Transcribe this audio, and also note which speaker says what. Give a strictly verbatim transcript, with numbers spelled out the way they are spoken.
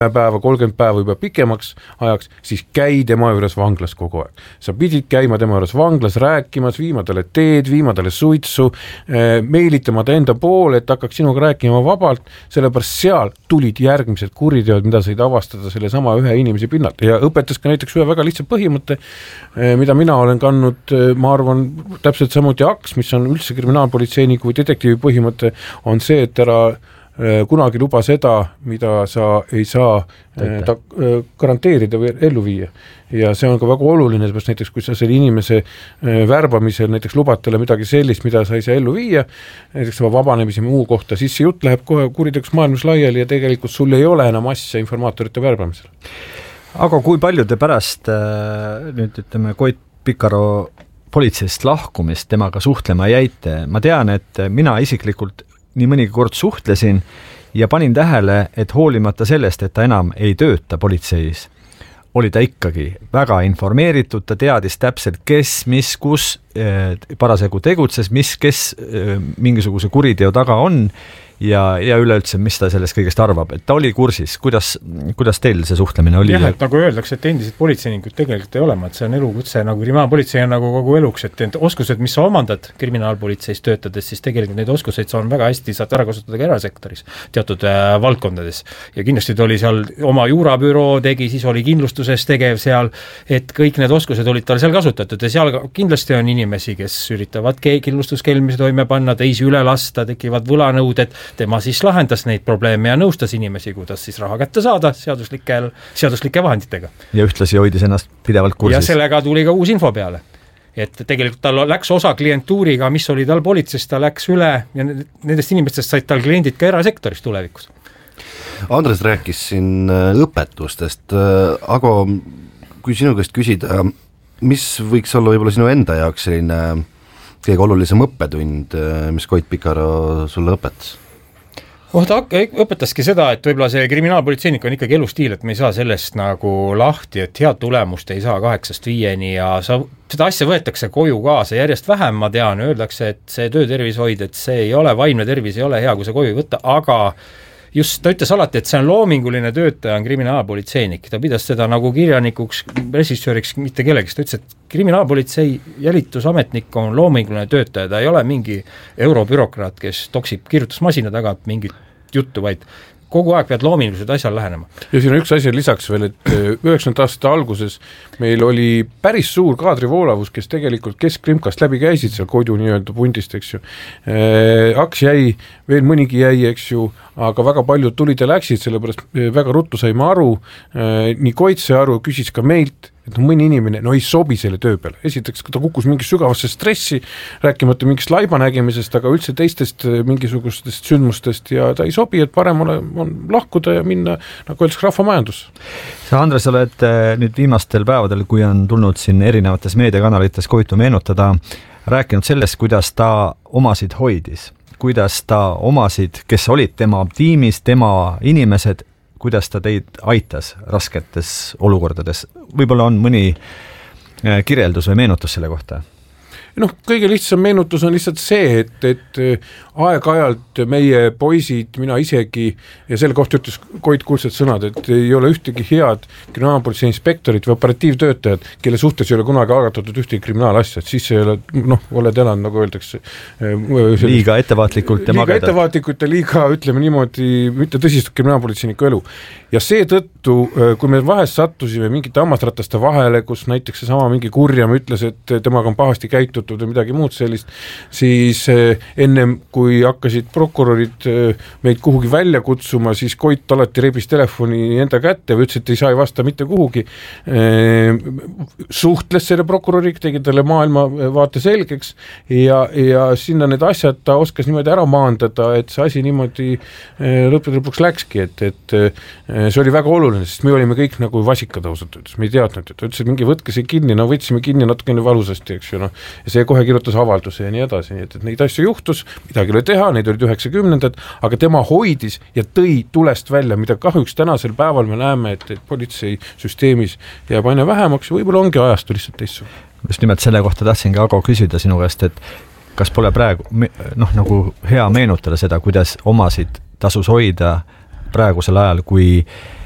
Speaker 1: päeva, kolmkümmend päeva juba pikemaks ajaks, siis käi tema juures vanglas kogu aeg. Sa pidid käima tema juures vanglas, rääkimas, viima talle teed, viima talle suitsu, meilitama ta enda poole, et hakkaks sinuga rääkima vabalt, sellepärast seal tulid järgmised kuriteod, mida said avastada selle sama ühe inimese pinnalt. Ja õpetas ka näiteks ühe väga lihtsa põhimõtte, mida mina olen kandnud, ma arvan, täpselt samuti aks, mis on üldse kriminaalpolitseiniku või detektiivi põhimõte, on see, et ära kunagi luba seda, mida sa ei saa ta, garanteerida või ellu viia. Ja see on ka väga oluline, sest näiteks kui sa selle inimese värbamisel näiteks lubad talle midagi sellist, mida sa ei saa ellu viia, näiteks vabanemise muu kohta, siis see jutt läheb kohe kuriteoks maailmas laiali ja tegelikult sul ei ole enam asja informaatorite värbamisel.
Speaker 2: Aga kui palju te pärast nüüd ütleme Koit Pikaro politseist lahkumist temaga suhtlema jäite? Ma tean, et mina isiklikult nii mõnigi kord suhtlesin ja panin tähele, et hoolimata sellest, et ta enam ei tööta politseis, oli ta ikkagi väga informeeritud, ta teadis täpselt, kes, mis, kus eh, parasjagu tegutses, mis, kes eh, mingisuguse kuriteo taga on ja, ja üleüldse, mis ta sellest kõigest arvab. Et ta oli kursis. Kuidas, kuidas teil see suhtlemine oli?
Speaker 3: Jah, et nagu öeldakse, et endised politseinikud tegelikult ei ole, et see on elukutse, nagu kriminaalpolitsei on nagu kogu eluks, et need oskused, mis sa omandad kriminaalpolitseis töötades, siis tegelikult neid oskuseid sa on väga hästi, saad ära kasutada ka erasektoris, teatud äh, valdkondades. Ja kindlasti ta oli seal oma juurabüroo tegi, siis oli kindlustuses tegev seal, et kõik need oskused olid tal seal kasutatud ja seal kindlasti on inimesi, kes üritavad kindlustuskelmisi toime panna, teisi üle lasta, tekivad võlanõuded, tema siis lahendas neid probleeme ja nõustas inimesi, kuidas siis raha kätte saada seaduslikel, seaduslike vahenditega.
Speaker 2: Ja ühtlasi hoidis ennast pidevalt kursis.
Speaker 3: Ja sellega tuli ka uus info peale. Et tegelikult tal läks osa klientuuriga, mis oli tal politseis, ta läks üle ja nendest inimestest said tal kliendid ka erasektoris tulevikus.
Speaker 4: Andres rääkis siin õpetustest, aga kui sinu käest küsida, mis võiks olla võib-olla sinu enda jaoks selline kõige olulisem õppetund, mis Koit Pikaro sulle õpetas?
Speaker 3: Oh, ta õpetaski seda, et võib-olla see kriminaalpolitseinik on ikkagi elustiil, et me ei saa sellest nagu lahti, et head tulemust ei saa kaheksast viieni ja sa, seda asja võetakse koju kaasa järjest vähem, ma tean, öeldakse, et see töötervishoid, et see ei ole, vaimne tervis ei ole hea, kui sa koju võtta, aga just ta ütles alati, et see on loominguline töötaja, on kriminaalpolitseinik. Ta pidas seda nagu kirjanikuks, režissööriks, mitte kellegist. Ta ütles, et kriminaalpolitsei jälitusametnik on loominguline töötaja. Ta ei ole mingi eurobürokraat, kes toksib kirjutusmasina taga mingit juttu, vaid kogu aeg pead loomingulised asjal lähenema.
Speaker 1: Ja siin on üks asi lisaks veel, et üheksakümnendate aastate alguses meil oli päris suur kaadrivoolavus, kes tegelikult keskkrimkast läbi käisid seal Koidu nii-öelda pundist, eks ju. Aks jäi, veel mõnigi jäi, eks ju, aga väga paljud tulid ja läksid, sellepärast väga ruttu saime aru, nii Koit sai aru, küsis ka meilt, et no mõni inimene no ei sobi selle töö peale. Esiteks, ta kukkus mingi sügavasse stressi, rääkimata mingist laiba nägemisest, aga üldse teistest mingisugustest sündmustest ja ta ei sobi, et parem ole, on lahkuda ja minna, nagu öeldaks, rahvamajandus.
Speaker 2: Sa, Andres, oled nüüd viimastel päevadel, kui on tulnud siin erinevates meediakanalites Koitu meenutada, rääkinud sellest, kuidas ta omasid hoidis, kuidas ta omasid, kes olid tema tiimis, tema inimesed, kuidas ta teid aitas rasketes olukordades. Võib-olla on mõni kirjeldus või meenutus selle kohta?
Speaker 1: Noh, kõige lihtsam meenutus on lihtsalt see, et, et aeg-ajalt meie poisid, mina isegi, ja selle kohta ütles Koit kuldsed sõnad, et ei ole ühtegi head kriminaalpolitsei inspektorit või operatiivtöötajad, kelle suhtes ei ole kunagi algatatud ühtegi kriminaalasja, et siis ei ole, noh, oled elanud, nagu öeldakse,
Speaker 2: liiga ettevaatlikult ja
Speaker 1: liiga
Speaker 2: magedad.
Speaker 1: ettevaatlikult ja liiga, ütleme niimoodi, mitte tõsist kriminaalpolitseiniku elu. Ja seetõttu, kui me vahest sattusime mingite hammasrataste vahele, kus näiteks seesama mingi kurjam ütles, et temaga on pahasti käitud või midagi muud sellist, siis ennem kui hakkasid prokurorid meid kuhugi välja kutsuma, siis Koit alati rebis telefoni enda kätte või ütles, et ei saa ei vasta mitte kuhugi. Suhtles selle prokuroriga, tegi talle maailma vaate selgeks ja, ja sinna need asjad ta oskas niimoodi ära maandada, et see asi niimoodi lõppude lõpuks läkski, et, et see oli väga oluline, sest me olime kõik nagu vasikad ausalt ütles, me ei teadnud, et ütles, et mingi võtke see kinni, no võtsime kinni natukene valusasti, eks ju, no. Ja see kohe kirjutas avalduse ja nii edasi, nii et, et neid asju juhtus, midagi oli teha, neid olid üheksakümnendad, aga tema hoidis ja tõi tulest välja, mida kahjuks tänasel päeval me näeme, et, et politsei süsteemis jääb aina vähemaks ja võib-olla ongi ajastu lihtsalt teissu.
Speaker 2: Just nimelt selle kohta tahtsingi Ago küsida sinu käest, et kas pole praegu noh, nagu hea meenutada seda, kuidas omasid tasus hoida praegusel ajal, kui